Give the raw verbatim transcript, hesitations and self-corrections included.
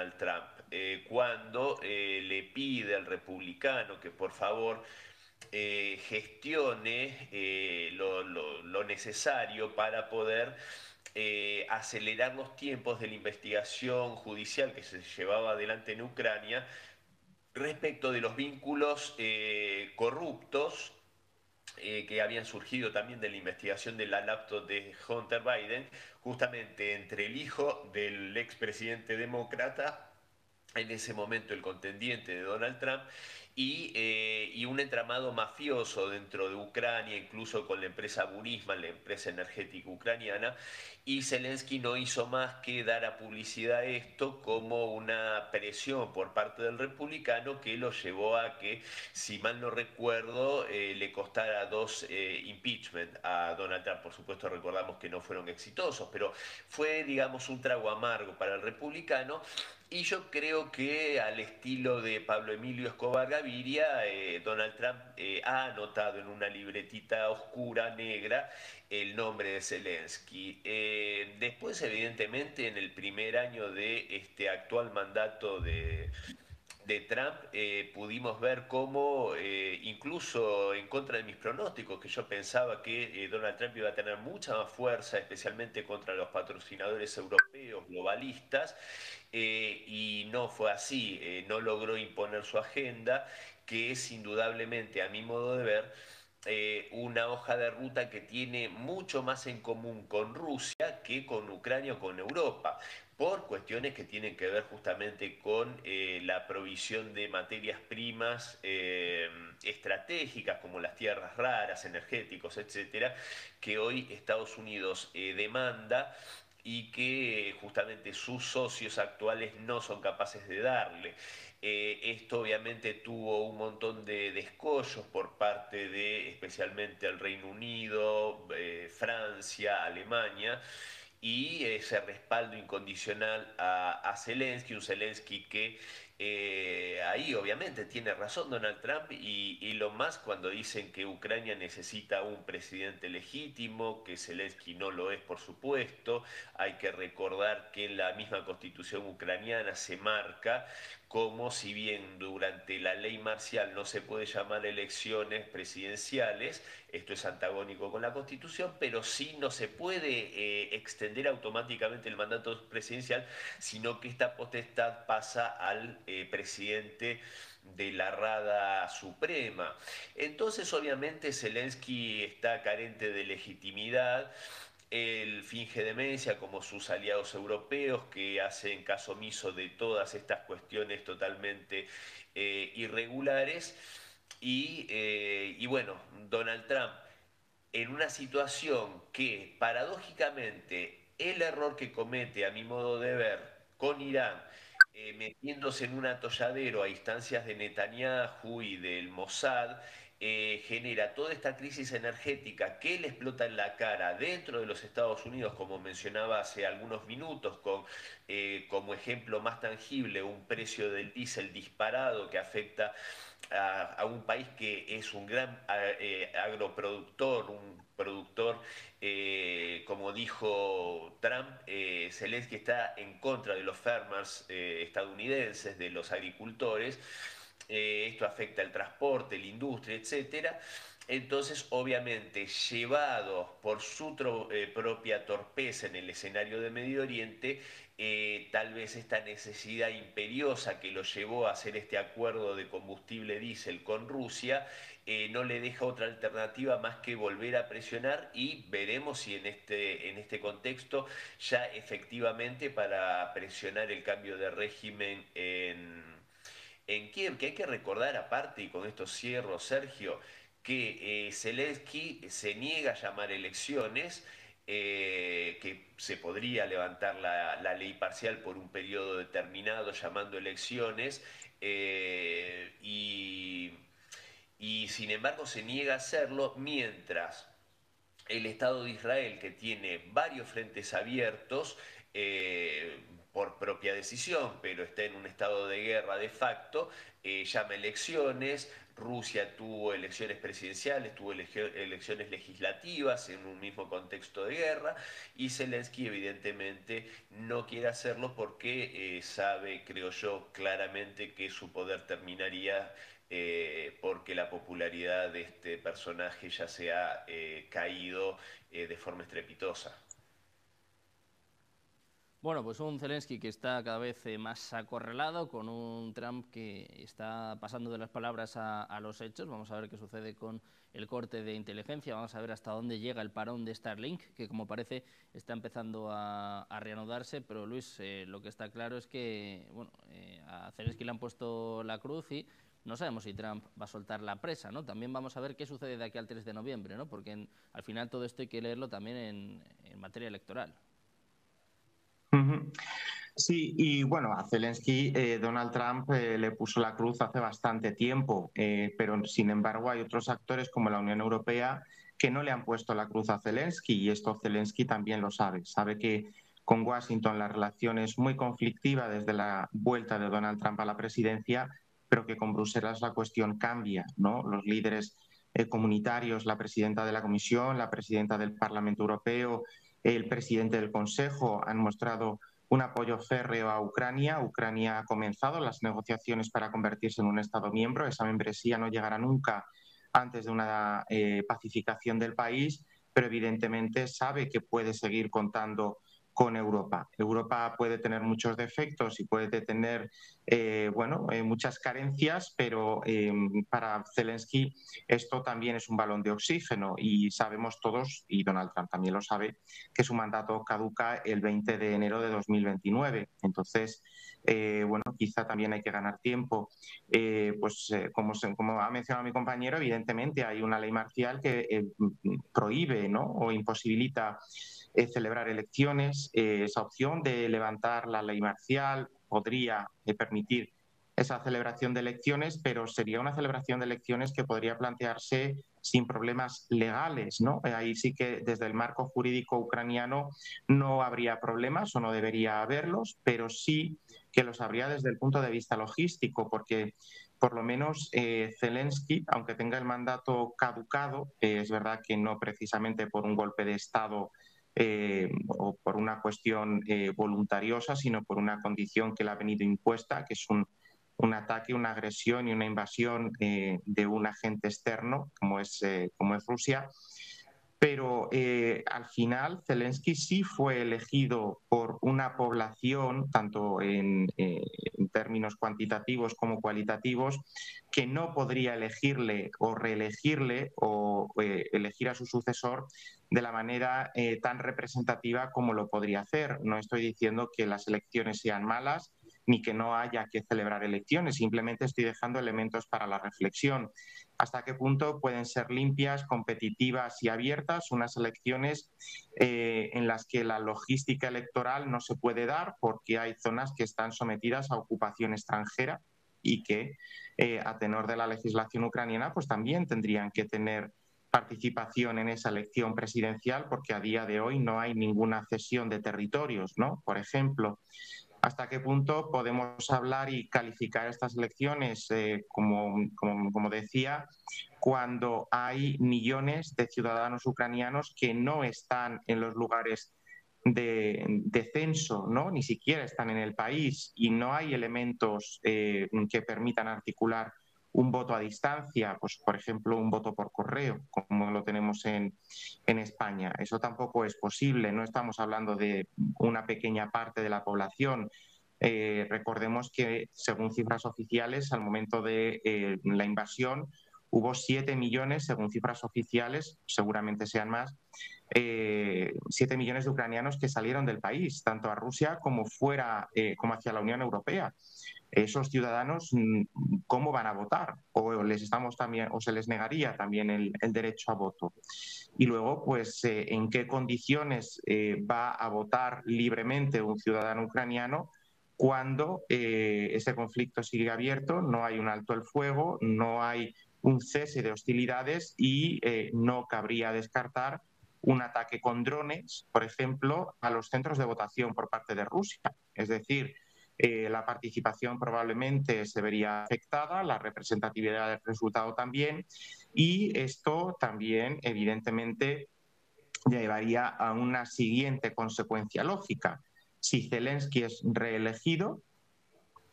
Donald Trump, eh, cuando eh, le pide al republicano que por favor eh, gestione eh, lo, lo, lo necesario para poder eh, acelerar los tiempos de la investigación judicial que se llevaba adelante en Ucrania respecto de los vínculos eh, corruptos eh, que habían surgido también de la investigación de la laptop de Hunter Biden, justamente entre el hijo del expresidente demócrata, en ese momento el contendiente de Donald Trump, y, eh, y un entramado mafioso dentro de Ucrania, incluso con la empresa Burisma, la empresa energética ucraniana, y Zelensky no hizo más que dar a publicidad esto como una presión por parte del republicano que lo llevó a que, si mal no recuerdo, eh, le costara dos eh, impeachment a Donald Trump. Por supuesto recordamos que no fueron exitosos, pero fue, digamos, un trago amargo para el republicano. Y yo creo que al estilo de Pablo Emilio Escobar Gaviria, eh, Donald Trump eh, ha anotado en una libretita oscura, negra, el nombre de Zelensky. Eh, después, evidentemente, en el primer año de este actual mandato de, de Trump, eh, pudimos ver cómo, eh, incluso en contra de mis pronósticos, que yo pensaba que eh, Donald Trump iba a tener mucha más fuerza, especialmente contra los patrocinadores europeos globalistas, eh, y no fue así, eh, no logró imponer su agenda, que es indudablemente, a mi modo de ver, eh, una hoja de ruta que tiene mucho más en común con Rusia que con Ucrania o con Europa, por cuestiones que tienen que ver justamente con eh, la provisión de materias primas eh, estratégicas como las tierras raras, energéticos, etcétera, que hoy Estados Unidos eh, demanda y que eh, justamente sus socios actuales no son capaces de darle. Eh, esto obviamente tuvo un montón de descollos por parte de especialmente el Reino Unido, eh, Francia, Alemania, y ese respaldo incondicional a, a Zelensky, un Zelensky que eh, ahí obviamente tiene razón Donald Trump y, y lo más cuando dicen que Ucrania necesita un presidente legítimo, que Zelensky no lo es por supuesto. Hay que recordar que en la misma constitución ucraniana se marca como, si bien durante la ley marcial no se puede llamar elecciones presidenciales, esto es antagónico con la Constitución, pero sí no se puede eh, extender automáticamente el mandato presidencial, sino que esta potestad pasa al eh, presidente de la Rada Suprema. Entonces, obviamente, Zelensky está carente de legitimidad. Él finge demencia como sus aliados europeos que hacen caso omiso de todas estas cuestiones totalmente eh, irregulares. Y, eh, y bueno, Donald Trump en una situación que paradójicamente el error que comete a mi modo de ver con Irán, eh, metiéndose en un atolladero a instancias de Netanyahu y del Mossad, eh, genera toda esta crisis energética que le explota en la cara dentro de los Estados Unidos, como mencionaba hace algunos minutos, con eh, como ejemplo más tangible un precio del diésel disparado que afecta a, a un país que es un gran eh, agroproductor, un productor, eh, como dijo Trump, eh, Zelensky está en contra de los farmers eh, estadounidenses, de los agricultores. Eh, esto afecta el transporte, la industria, etcétera. Entonces, obviamente, llevados por su tro- eh, propia torpeza en el escenario de Medio Oriente, eh, tal vez esta necesidad imperiosa que lo llevó a hacer este acuerdo de combustible diésel con Rusia, eh, no le deja otra alternativa más que volver a presionar y veremos si en este, en este contexto ya efectivamente para presionar el cambio de régimen en, en Kiev, que hay que recordar aparte, y con esto cierro, Sergio, que eh, Zelensky se niega a llamar elecciones, eh, que se podría levantar la, la, ley parcial por un periodo determinado llamando elecciones, eh, y, y sin embargo se niega a hacerlo mientras el Estado de Israel, que tiene varios frentes abiertos, eh, por propia decisión, pero está en un estado de guerra de facto, eh, llama elecciones. Rusia tuvo elecciones presidenciales, tuvo elecciones legislativas en un mismo contexto de guerra, y Zelensky evidentemente no quiere hacerlo porque eh, sabe, creo yo, claramente que su poder terminaría eh, porque la popularidad de este personaje ya se ha eh, caído eh, de forma estrepitosa. Bueno, pues un Zelensky que está cada vez eh, más acorralado, con un Trump que está pasando de las palabras a, a los hechos. Vamos a ver qué sucede con el corte de inteligencia, vamos a ver hasta dónde llega el parón de Starlink, que como parece está empezando a, a reanudarse, pero Luis, eh, lo que está claro es que bueno, eh, a Zelensky le han puesto la cruz y no sabemos si Trump va a soltar la presa, ¿no? También vamos a ver qué sucede de aquí al tres de noviembre, ¿no? Porque en, al final todo esto hay que leerlo también en, en materia electoral. Sí, y bueno, a Zelensky eh, Donald Trump eh, le puso la cruz hace bastante tiempo, eh, pero sin embargo hay otros actores como la Unión Europea que no le han puesto la cruz a Zelensky, y esto Zelensky también lo sabe. Sabe que con Washington la relación es muy conflictiva desde la vuelta de Donald Trump a la presidencia, pero que con Bruselas la cuestión cambia, ¿no? Los líderes eh, comunitarios, la presidenta de la Comisión, la presidenta del Parlamento Europeo, el presidente del Consejo han mostrado un apoyo férreo a Ucrania. Ucrania ha comenzado las negociaciones para convertirse en un Estado miembro. Esa membresía no llegará nunca antes de una eh, pacificación del país, pero evidentemente sabe que puede seguir contando con Europa. Europa puede tener muchos defectos y puede tener eh, bueno, eh, muchas carencias, pero eh, para Zelensky esto también es un balón de oxígeno, y sabemos todos, y Donald Trump también lo sabe, que su mandato caduca el veinte de enero de dos mil veintinueve. Entonces, eh, bueno, quizá también hay que ganar tiempo. Eh, pues eh, como, como ha mencionado mi compañero, evidentemente hay una ley marcial que eh, prohíbe, ¿no?, o imposibilita eh, celebrar elecciones. Eh, esa opción de levantar la ley marcial podría eh, permitir esa celebración de elecciones, pero sería una celebración de elecciones que podría plantearse sin problemas legales, ¿no? Ahí sí que desde el marco jurídico ucraniano no habría problemas o no debería haberlos, pero sí que los habría desde el punto de vista logístico, porque por lo menos eh, Zelensky, aunque tenga el mandato caducado, eh, es verdad que no precisamente por un golpe de Estado eh, o por una cuestión eh, voluntariosa, sino por una condición que le ha venido impuesta, que es un un ataque, una agresión y una invasión eh, de un agente externo como es, eh, como es Rusia. Pero eh, al final Zelensky sí fue elegido por una población, tanto en, eh, en términos cuantitativos como cualitativos, que no podría elegirle o reelegirle o eh, elegir a su sucesor de la manera eh, tan representativa como lo podría hacer. No estoy diciendo que las elecciones sean malas ni que no haya que celebrar elecciones, simplemente estoy dejando elementos para la reflexión. ¿Hasta qué punto pueden ser limpias, competitivas y abiertas unas elecciones eh, en las que la logística electoral no se puede dar porque hay zonas que están sometidas a ocupación extranjera y que, eh, a tenor de la legislación ucraniana, pues también tendrían que tener participación en esa elección presidencial, porque a día de hoy no hay ninguna cesión de territorios, ¿no? Por ejemplo, ¿hasta qué punto podemos hablar y calificar estas elecciones, eh, como, como, como decía, cuando hay millones de ciudadanos ucranianos que no están en los lugares de, de censo, ¿no?, ni siquiera están en el país, y no hay elementos eh, que permitan articular un voto a distancia, pues por ejemplo un voto por correo, como lo tenemos en, en España? Eso tampoco es posible. No estamos hablando de una pequeña parte de la población. Eh, recordemos que, según cifras oficiales, al momento de eh, la invasión hubo siete millones, según cifras oficiales, seguramente sean más, eh, siete millones de ucranianos que salieron del país, tanto a Rusia como fuera, eh, como hacia la Unión Europea. Esos ciudadanos, ¿cómo van a votar? O les estamos también, o se les negaría también el, el derecho a voto. Y luego, pues, eh, ¿en qué condiciones eh, va a votar libremente un ciudadano ucraniano cuando eh, ese conflicto sigue abierto, no hay un alto el fuego, no hay un cese de hostilidades y eh, no cabría descartar un ataque con drones, por ejemplo, a los centros de votación por parte de Rusia. Es decir, eh, la participación probablemente se vería afectada, la representatividad del resultado también, y esto también, evidentemente, llevaría a una siguiente consecuencia lógica. Si Zelensky es reelegido,